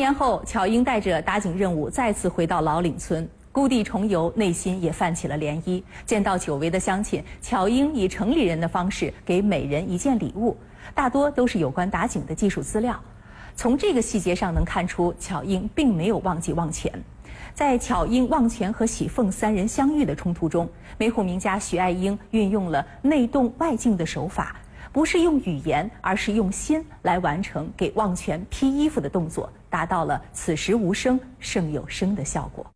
年后，巧英带着打井任务再次回到老岭村，故地重游，内心也泛起了涟漪。见到久违的乡亲，巧英以城里人的方式给每人一件礼物，大多都是有关打井的技术资料。从这个细节上能看出，巧英并没有忘记望泉。在巧英、望泉和喜凤三人相遇的冲突中，梅户名家徐爱英运用了内动外静的手法，不是用语言，而是用心来完成给望泉披衣服的动作，达到了此时无声胜有声的效果。